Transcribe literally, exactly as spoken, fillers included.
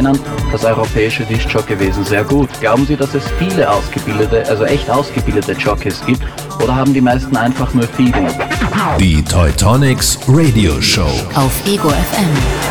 Männern das europäische Disc-Jockey-Wesen sehr gut. Glauben Sie, dass es viele ausgebildete, also echt ausgebildete Jockeys gibt, oder haben die meisten einfach nur Feeling? Die Teutonics Radio Show auf Ego F M.